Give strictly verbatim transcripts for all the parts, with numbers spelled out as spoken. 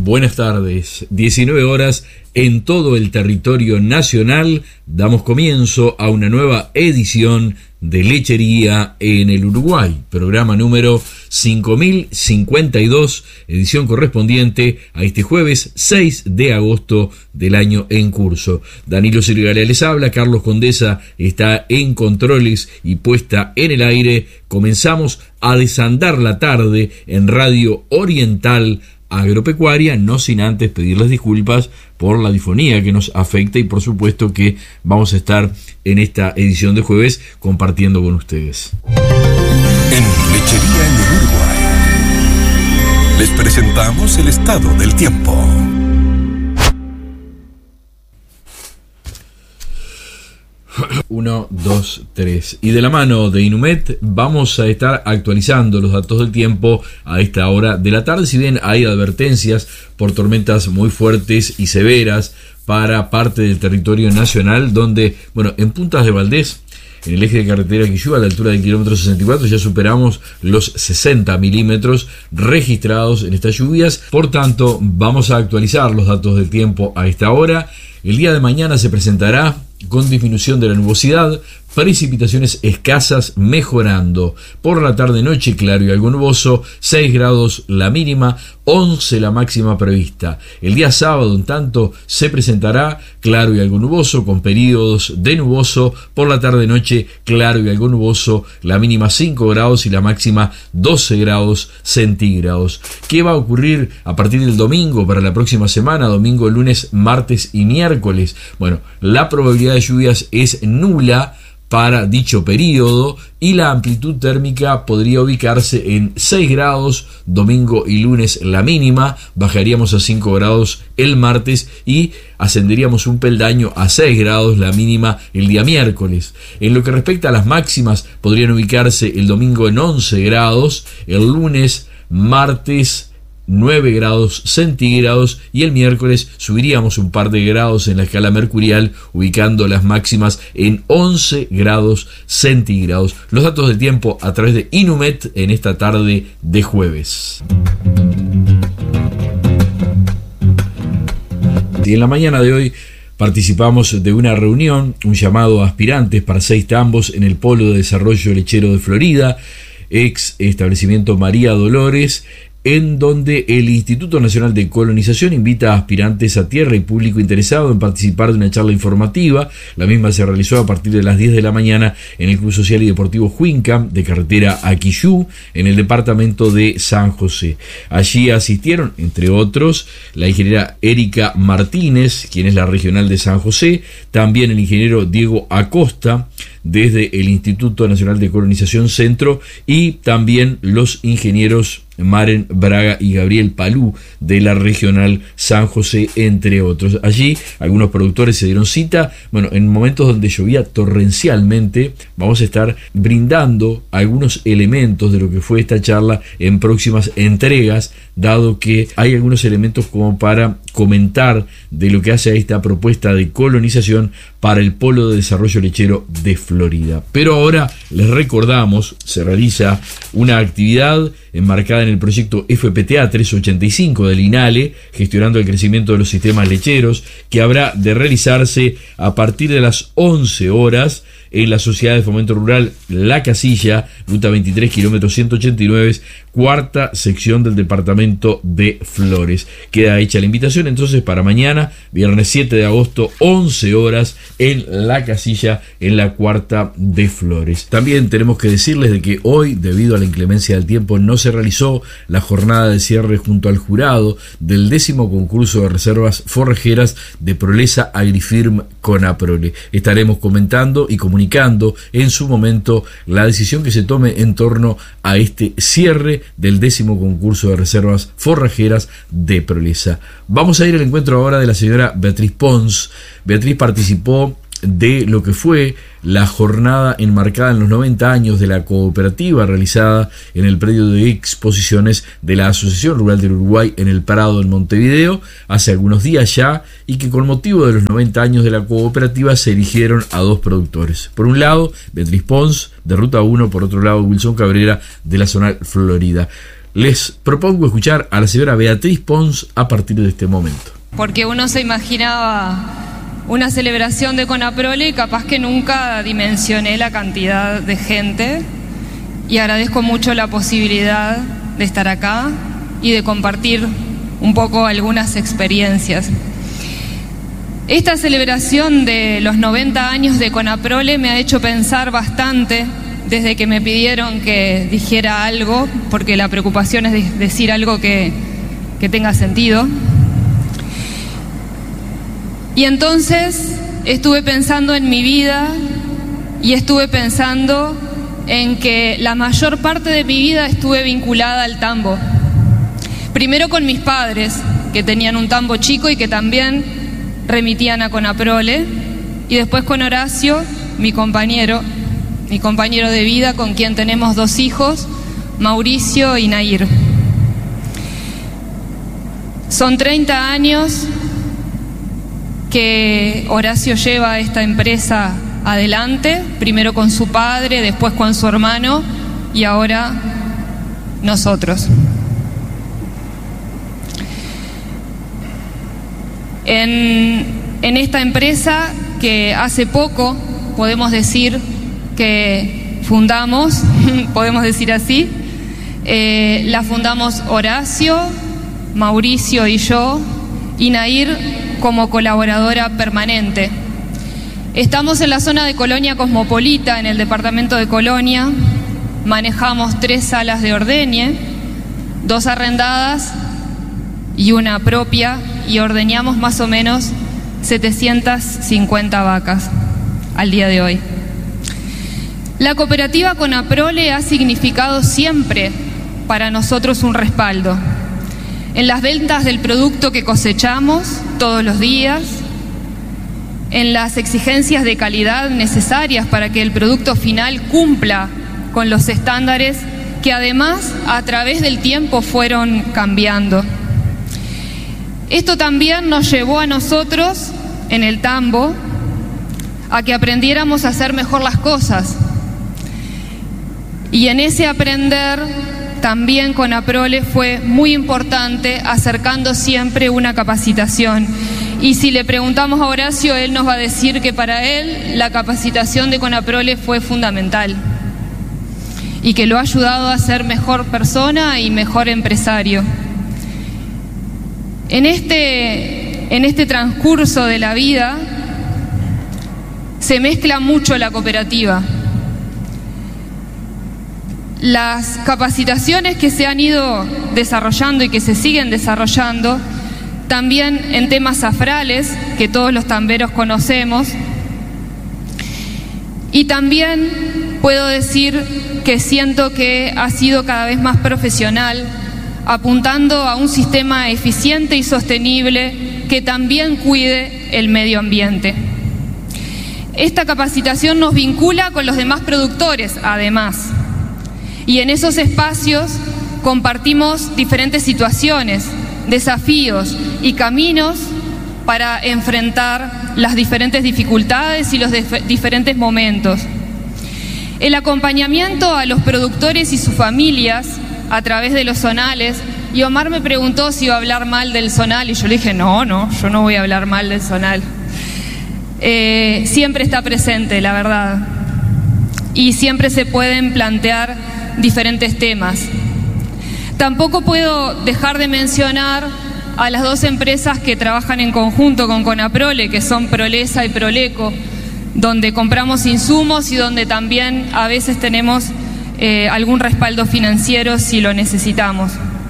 Buenas tardes, diecinueve horas en todo el territorio nacional. Damos comienzo a una nueva edición de Lechería en el Uruguay, programa número cinco mil cincuenta y dos, edición correspondiente a este jueves seis de agosto del año en curso. Danilo Silgaria les habla, Carlos Condesa está en controles y puesta en el aire. Comenzamos a desandar la tarde en Radio Oriental Agropecuaria, no sin antes pedirles disculpas por la difonía que nos afecta y por supuesto que vamos a estar en esta edición de jueves compartiendo con ustedes. En Lechería en el Uruguay les presentamos el estado del tiempo. Uno, dos, tres. Y de la mano de Inumet vamos a estar actualizando los datos del tiempo a esta hora de la tarde. Si bien hay advertencias por tormentas muy fuertes y severas para parte del territorio nacional, donde, bueno, en Puntas de Valdés, en el eje de carretera Quillú, a la altura del kilómetro sesenta y cuatro, ya superamos los sesenta milímetros registrados en estas lluvias. Por tanto, vamos a actualizar los datos del tiempo a esta hora. El día de mañana se presentará con disminución de la nubosidad, precipitaciones escasas mejorando. Por la tarde-noche claro y algo nuboso, seis grados la mínima, once la máxima prevista. El día sábado, en tanto, se presentará claro y algo nuboso, con periodos de nuboso. Por la tarde-noche claro y algo nuboso, la mínima cinco grados y la máxima doce grados centígrados. ¿Qué va a ocurrir a partir del domingo para la próxima semana? Domingo, lunes, martes y miércoles. Bueno, la probabilidad de lluvias es nula para dicho periodo y la amplitud térmica podría ubicarse en seis grados domingo y lunes la mínima, bajaríamos a cinco grados el martes y ascenderíamos un peldaño a seis grados la mínima el día miércoles. En lo que respecta a las máximas, podrían ubicarse el domingo en once grados, el lunes, martes nueve grados centígrados y el miércoles subiríamos un par de grados en la escala mercurial, ubicando las máximas en once grados centígrados. Los datos del tiempo a través de Inumet en esta tarde de jueves. Y en la mañana de hoy participamos de una reunión, un llamado a aspirantes para seis tambos en el Polo de Desarrollo Lechero de Florida, ex establecimiento María Dolores, en donde el Instituto Nacional de Colonización invita a aspirantes a tierra y público interesado en participar de una charla informativa. La misma se realizó a partir de las diez de la mañana en el Club Social y Deportivo Juincam, de carretera a Quillú, en el departamento de San José. Allí asistieron, entre otros, la ingeniera Erika Martínez, quien es la regional de San José, también el ingeniero Diego Acosta, desde el Instituto Nacional de Colonización Centro, y también los ingenieros Maren Braga y Gabriel Palú de la regional San José, entre otros. Allí algunos productores se dieron cita. Bueno, en momentos donde llovía torrencialmente, vamos a estar brindando algunos elementos de lo que fue esta charla en próximas entregas, dado que hay algunos elementos como para comentar de lo que hace a esta propuesta de colonización para el Polo de Desarrollo Lechero de Florida. Pero ahora les recordamos, se realiza una actividad enmarcada en el proyecto F P T A trescientos ochenta y cinco del INALE, gestionando el crecimiento de los sistemas lecheros, que habrá de realizarse a partir de las once horas en la Sociedad de Fomento Rural La Casilla, ruta veintitrés, kilómetro ciento ochenta y nueve, cuarta sección del departamento de Flores. Queda hecha la invitación entonces para mañana, viernes siete de agosto, once horas, en La Casilla, en la cuarta de Flores. También tenemos que decirles de que hoy, debido a la inclemencia del tiempo, no se realizó la jornada de cierre junto al jurado del décimo concurso de reservas forrajeras de Prolesa Agrifirm Conaprole. Estaremos comentando y comunicando en su momento la decisión que se tome en torno a este cierre del décimo concurso de reservas forrajeras de Prolesa. Vamos a ir al encuentro ahora de la señora Beatriz Pons. Beatriz participó de lo que fue la jornada enmarcada en los noventa años de la cooperativa, realizada en el predio de exposiciones de la Asociación Rural del Uruguay en el Prado, en Montevideo, hace algunos días ya, y que con motivo de los noventa años de la cooperativa se eligieron a dos productores. Por un lado, Beatriz Pons, de Ruta uno, por otro lado, Wilson Cabrera, de la zona Florida. Les propongo escuchar a la señora Beatriz Pons a partir de este momento. Porque uno se imaginaba una celebración de Conaprole y capaz que nunca dimensioné la cantidad de gente, y agradezco mucho la posibilidad de estar acá y de compartir un poco algunas experiencias. Esta celebración de los noventa años de Conaprole me ha hecho pensar bastante desde que me pidieron que dijera algo, porque la preocupación es decir algo que, que tenga sentido. Y entonces estuve pensando en mi vida y estuve pensando en que la mayor parte de mi vida estuve vinculada al tambo. Primero con mis padres, que tenían un tambo chico y que también remitían a Conaprole, y después con Horacio, mi compañero, mi compañero de vida, con quien tenemos dos hijos, Mauricio y Nair. Son treinta años que Horacio lleva esta empresa adelante, primero con su padre, después con su hermano y ahora nosotros. En, en esta empresa que hace poco, podemos decir que fundamos, podemos decir así, eh, la fundamos Horacio, Mauricio y yo, y Nair como colaboradora permanente. Estamos en la zona de Colonia Cosmopolita, en el departamento de Colonia. Manejamos tres salas de ordeñe, dos arrendadas y una propia, y ordeñamos más o menos setecientas cincuenta vacas al día de hoy. La cooperativa Conaprole ha significado siempre para nosotros un respaldo en las ventas del producto que cosechamos todos los días, en las exigencias de calidad necesarias para que el producto final cumpla con los estándares que además a través del tiempo fueron cambiando. Esto también nos llevó a nosotros en el tambo a que aprendiéramos a hacer mejor las cosas, y en ese aprender también Conaprole fue muy importante, acercando siempre una capacitación. Y si le preguntamos a Horacio, él nos va a decir que para él la capacitación de Conaprole fue fundamental y que lo ha ayudado a ser mejor persona y mejor empresario. En este, en este transcurso de la vida se mezcla mucho la cooperativa. Las capacitaciones que se han ido desarrollando y que se siguen desarrollando, también en temas zafrales, que todos los tamberos conocemos, y también puedo decir que siento que ha sido cada vez más profesional, apuntando a un sistema eficiente y sostenible que también cuide el medio ambiente. Esta capacitación nos vincula con los demás productores, además, y en esos espacios compartimos diferentes situaciones, desafíos y caminos para enfrentar las diferentes dificultades y los diferentes momentos. El acompañamiento a los productores y sus familias a través de los zonales, y Omar me preguntó si iba a hablar mal del zonal, y yo le dije, no, no, yo no voy a hablar mal del zonal. Eh, siempre está presente, la verdad, y siempre se pueden plantear diferentes temas. Tampoco puedo dejar de mencionar a las dos empresas que trabajan en conjunto con Conaprole, que son Prolesa y Proleco, donde compramos insumos y donde también a veces tenemos eh, algún respaldo financiero si lo necesitamos.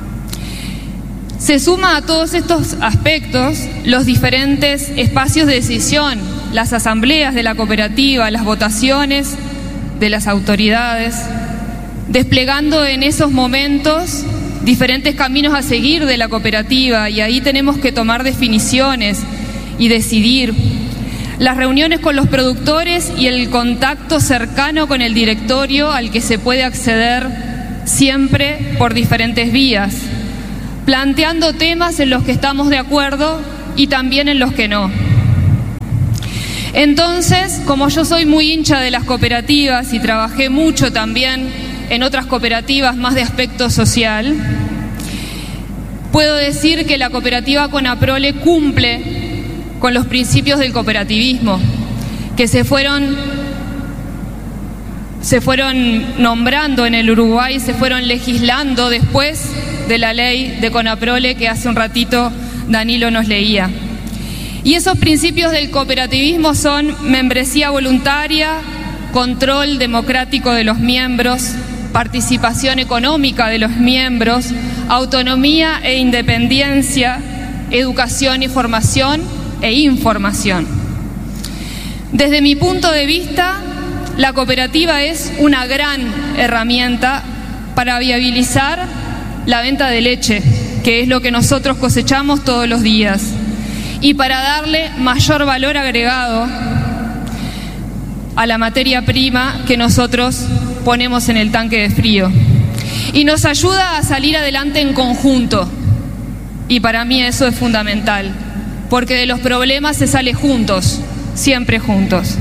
Se suma a todos estos aspectos los diferentes espacios de decisión, las asambleas de la cooperativa, las votaciones de las autoridades, desplegando en esos momentos diferentes caminos a seguir de la cooperativa, y ahí tenemos que tomar definiciones y decidir. Las reuniones con los productores y el contacto cercano con el directorio al que se puede acceder siempre por diferentes vías, planteando temas en los que estamos de acuerdo y también en los que no. Entonces, como yo soy muy hincha de las cooperativas y trabajé mucho también en otras cooperativas más de aspecto social, puedo decir que la cooperativa Conaprole cumple con los principios del cooperativismo, que se fueron, se fueron nombrando en el Uruguay, se fueron legislando después de la ley de Conaprole que hace un ratito Danilo nos leía. Y esos principios del cooperativismo son membresía voluntaria, control democrático de los miembros, participación económica de los miembros, autonomía e independencia, educación y formación e información. Desde mi punto de vista, la cooperativa es una gran herramienta para viabilizar la venta de leche, que es lo que nosotros cosechamos todos los días, y para darle mayor valor agregado a la materia prima que nosotros ponemos en el tanque de frío. Y nos ayuda a salir adelante en conjunto. Y para mí eso es fundamental, porque de los problemas se sale juntos, siempre juntos.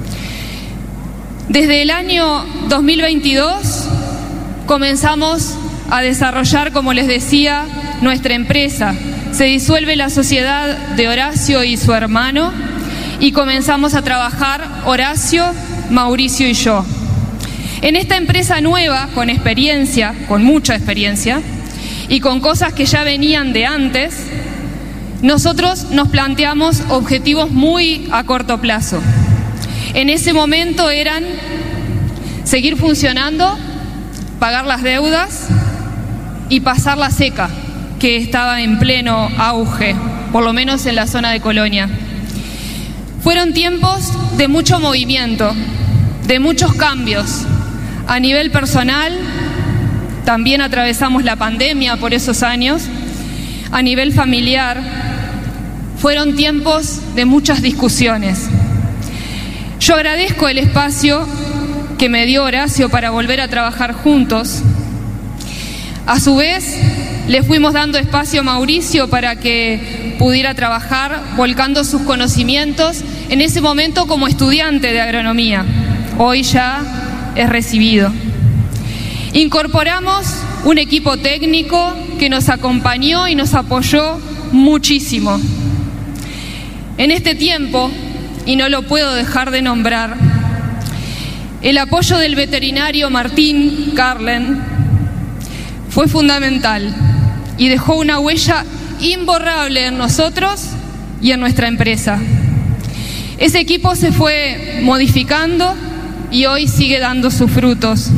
Desde el año dos mil veintidós comenzamos a desarrollar, como les decía, nuestra empresa. Se disuelve la sociedad de Horacio y su hermano y comenzamos a trabajar Horacio, Mauricio y yo. En esta empresa nueva, con experiencia, con mucha experiencia, y con cosas que ya venían de antes, nosotros nos planteamos objetivos muy a corto plazo. En ese momento eran seguir funcionando, pagar las deudas y pasar la seca, que estaba en pleno auge, por lo menos en la zona de Colonia. Fueron tiempos de mucho movimiento, de muchos cambios. A nivel personal, también atravesamos la pandemia por esos años. A nivel familiar, fueron tiempos de muchas discusiones. Yo agradezco el espacio que me dio Horacio para volver a trabajar juntos. A su vez, le fuimos dando espacio a Mauricio para que pudiera trabajar, volcando sus conocimientos, en ese momento como estudiante de agronomía. Hoy ya es recibido. Incorporamos un equipo técnico que nos acompañó y nos apoyó muchísimo. En este tiempo, y no lo puedo dejar de nombrar, el apoyo del veterinario Martín Carlen fue fundamental y dejó una huella imborrable en nosotros y en nuestra empresa. Ese equipo se fue modificando y hoy sigue dando sus frutos.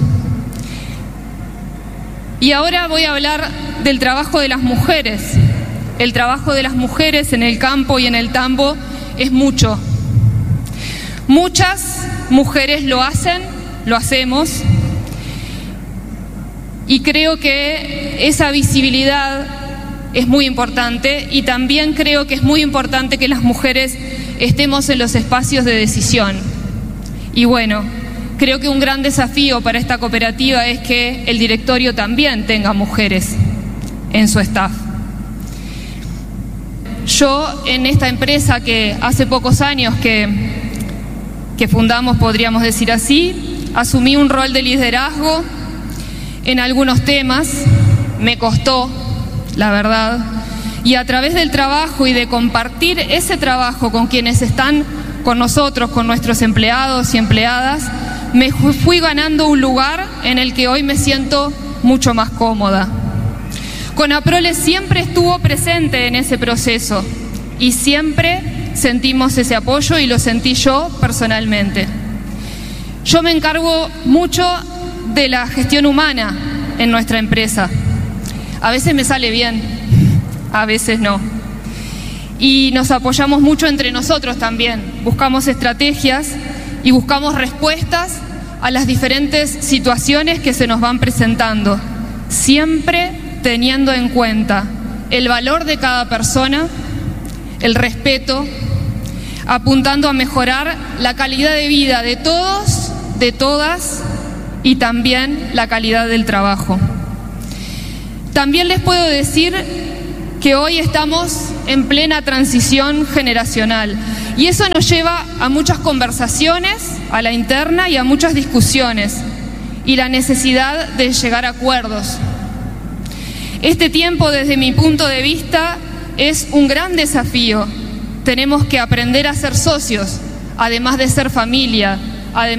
Y ahora voy a hablar del trabajo de las mujeres. El trabajo de las mujeres en el campo y en el tambo es mucho. Muchas mujeres lo hacen, lo hacemos, y creo que esa visibilidad es muy importante, y también creo que es muy importante que las mujeres estemos en los espacios de decisión. Y bueno, creo que un gran desafío para esta cooperativa es que el directorio también tenga mujeres en su staff. Yo en esta empresa que hace pocos años que, que fundamos, podríamos decir así, asumí un rol de liderazgo en algunos temas, me costó, la verdad, y a través del trabajo y de compartir ese trabajo con quienes están con nosotros, con nuestros empleados y empleadas, me fui ganando un lugar en el que hoy me siento mucho más cómoda. Conaprole siempre estuvo presente en ese proceso y siempre sentimos ese apoyo, y lo sentí yo personalmente. Yo me encargo mucho de la gestión humana en nuestra empresa. A veces me sale bien, a veces no. Y nos apoyamos mucho entre nosotros también. Buscamos estrategias y buscamos respuestas a las diferentes situaciones que se nos van presentando, siempre teniendo en cuenta el valor de cada persona, el respeto, apuntando a mejorar la calidad de vida de todos, de todas, y también la calidad del trabajo. También les puedo decir que hoy estamos en plena transición generacional, y eso nos lleva a muchas conversaciones a la interna y a muchas discusiones. y la necesidad de llegar a acuerdos. Este tiempo, desde mi punto de vista, es un gran desafío. Tenemos que aprender a ser socios, además de ser familia, además